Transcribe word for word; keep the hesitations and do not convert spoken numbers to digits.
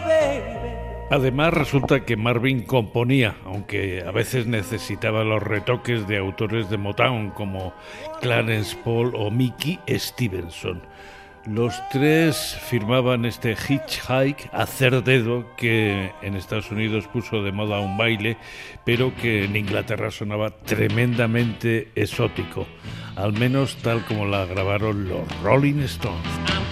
Además, resulta que Marvin componía, aunque a veces necesitaba los retoques de autores de Motown como Clarence Paul o Mickey Stevenson. Los tres firmaban este hitchhike, hacer dedo, que en Estados Unidos puso de moda un baile, pero que en Inglaterra sonaba tremendamente exótico, al menos tal como la grabaron los Rolling Stones.